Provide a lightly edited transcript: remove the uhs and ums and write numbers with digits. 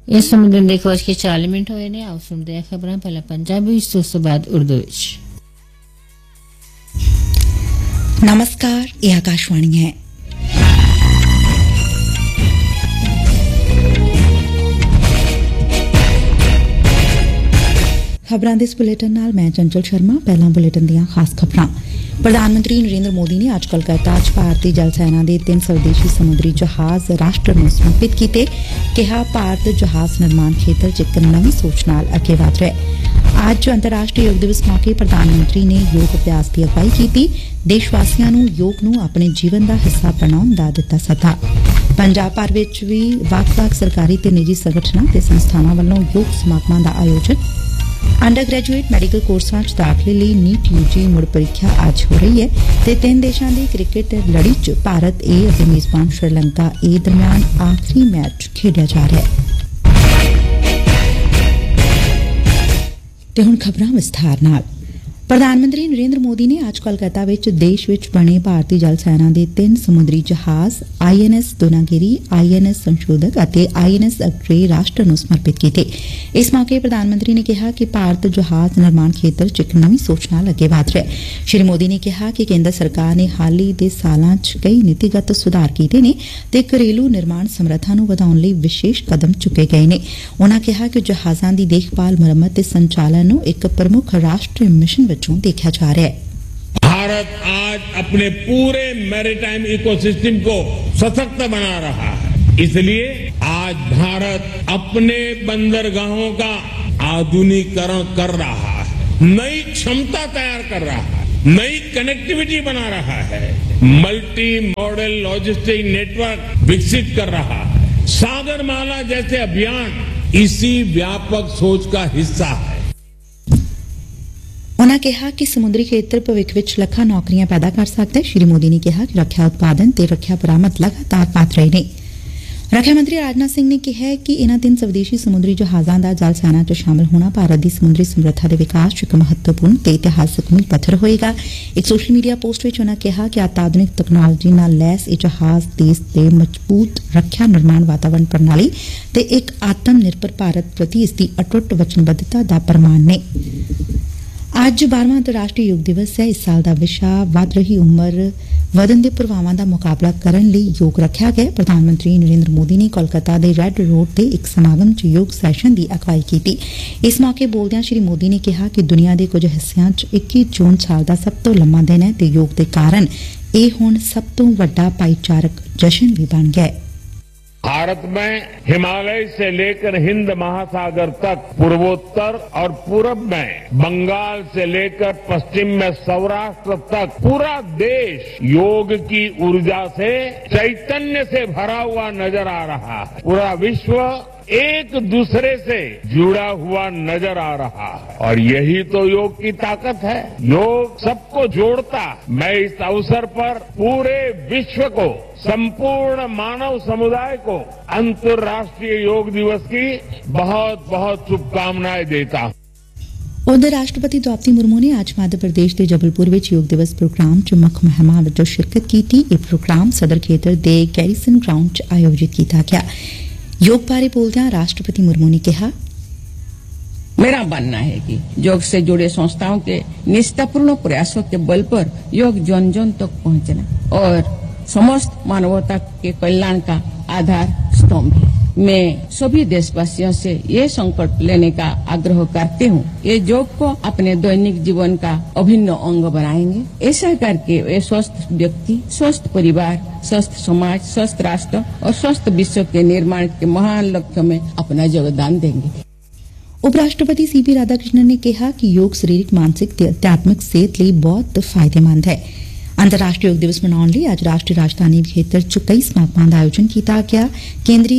इस समय दिन 1:40 ਹੋਏ ਨੇ। ਆਓ ਸੁਣਦੇ ਹਾਂ ਖਬਰਾਂ ਪਹਿਲਾਂ ਪੰਜਾਬੀ ਵਿੱਚ ਉਸ ਤੋਂ ਬਾਅਦ ਉਰਦੂ ਵਿੱਚ। नमस्कार, ये आकाशवाणी है। खबरां दे इस बुलेटिन नाल मैं चंचल शर्मा। पहला बुलेटिन दियां खास खबरां। प्रधानमंत्री नरेंद्र मोदी ने अज कोलकाता च भारतीय जल सेना के 3 स्वदेशी समुद्री जहाज राष्ट्र नूं समर्पित किए। कहा भारत जहाज निर्माण खेत्र च एक नवीं सोच नाल अगे वध रहा है। आज अंतर्राष्ट्रीय योग दिवस मौके प्रधानमंत्री ने योग अभ्यास की अगवाई की। देशवासियों नूं योग नूं अपने जीवन का हिस्सा बनाउण दा दिता सदा। पंजाब भर विच भी वख-वख सरकारी ते निजी संगठनां ते संस्थावां वल्लों योग समागमां दा आयोजन। अंडर ग्रेजुएट मैडिकल कोर्सां च दाखले लई नीट यूजी मुड़ परीक्षा आज हो रही है ते 3 देशां दी क्रिकेट लड़ी च भारत ए ते मेजबान श्रीलंका ए दरम्यान आखिरी मैच खेडिया जा रहा है। ते हुण खबरां विस्तार नाल। प्रधानमंत्री नरेंद्र मोदी ने आज कोलकाता विच देश विच बने भारतीय जल सेना के 3 समुद्री जहाज INS दुनागिरी, INS संशोधक और INS अग्रे राष्ट्र नूं समर्पित किए। इस मौके प्रधानमंत्री ने कहा कि भारत जहाज निर्माण खेत्र च एक नवीं सोच नाल अगे वध रहा है। श्री मोदी ने कहा कि केंद्र सरकार ने हाल ही दे सालां च कई नीतिगत सुधार किए ने ते घरेलू निर्माण समर्था नूं वधाउण लई विशेष कदम चुके गए ने। उन्होंने कहा कि जहाज़ां दी देखभाल, मुरम्मत ते संचालन नूं एक प्रमुख राष्ट्रीय मिशन देखा जा रहा है। भारत आज अपने पूरे मैरीटाइम इकोसिस्टम को सशक्त बना रहा है। इसलिए आज भारत अपने बंदरगाहों का आधुनिकीकरण कर रहा है, नई क्षमता तैयार कर रहा है, नई कनेक्टिविटी बना रहा है, मल्टी मॉडल लॉजिस्टिक नेटवर्क विकसित कर रहा है। सागरमाला जैसे अभियान इसी व्यापक सोच का हिस्सा है। उन्होंने कहा कि समुद्री खेत्र भविख विच लाखां नौकरियां पैदा कर सकता है। श्री मोदी ने कहा कि रक्षा उत्पादन ते रक्षा बरामद लगातार वध रहे हैं। रक्षा मंत्री राजनाथ सिंह ने कहा कि इन्हां 3 स्वदेशी समुद्री जहाज़ां दा जल सेना च शामिल होना भारत की समुद्री समर्था के विकास च एक महत्वपूर्ण ते इतिहासक मील पत्थर होएगा। एक सोशल मीडिया पोस्ट विच उन्होंने कहा कि अत्याधुनिक तकनोलॉजी नाल लैस यह जहाज देश के मजबूत रक्षा निर्माण वातावरण प्रणाली ते एक आत्मनिर्भर भारत प्रति इसकी अटुट वचनबद्धता का प्रमाण ने। आज 12वां अंतर्राष्ट्रीय योग दिवस है। इस साल का विषय वध रही उम्र वधन के प्रभावां का मुकाबला करने लई योग रखा गया। प्रधानमंत्री नरेंद्र मोदी ने कोलकाता के रेड रोड से एक समागम च योग सैशन की अगवाई की। इस मौके बोलदਿਆਂ श्री मोदी ने कहा कि दुनिया के कुछ हिस्सों च 21 जून साल का सब तो लंबा दिन है ते योग के कारण यह हुण सब तो वड्डा भाईचारक जश्न भी बन गया है। भारत में हिमालय से लेकर हिंद महासागर तक, पूर्वोत्तर और पूरब में बंगाल से लेकर पश्चिम में सौराष्ट्र तक पूरा देश योग की ऊर्जा से, चैतन्य से भरा हुआ नजर आ रहा है। पूरा विश्व एक दूसरे से जुड़ा हुआ नजर आ रहा है और यही तो योग की ताकत है। योग सबको जोड़ता। मैं इस अवसर पर पूरे विश्व को, संपूर्ण मानव समुदाय को अंतर्राष्ट्रीय योग दिवस की बहुत बहुत शुभकामनाएं देता हूं। उधर राष्ट्रपति द्रौपदी मुर्मू ने आज मध्य प्रदेश के जबलपुर में योग दिवस प्रोग्राम च मुख मेहमान वजों शिरकत की। यह प्रोग्राम सदर खेत्र के गैरीसन ग्राउंड च आयोजित किया गया। योग बारे बोलदਿਆਂ राष्ट्रपति मुर्मू ने कहा, मेरा मानना है कि योग से जुड़े संस्थाओं के निष्ठापूर्ण प्रयासों के बल पर योग जन जन तक पहुंचना और समस्त मानवता के कल्याण का आधार स्तंभ है। मैं सभी देशवासियों से ये संकल्प लेने का आग्रह करती हूँ, ये योग को अपने दैनिक जीवन का अभिन्न अंग बनाएंगे। ऐसा करके वे स्वस्थ व्यक्ति, स्वस्थ परिवार, स्वस्थ समाज, स्वस्थ राष्ट्र और स्वस्थ विश्व के निर्माण के महान लक्ष्य में अपना योगदान देंगे। उपराष्ट्रपति CP राधाकृष्णन ने कहा कि योग शारीरिक, मानसिक ते आध्यात्मिक सेहत लिए बहुत फायदेमंद है। अंतर्राष्ट्रीय योग दिवस मनाउण लई आज राष्ट्रीय राजधानी खेत्र च कई समागमां दा आयोजन किया गया। केंद्रीय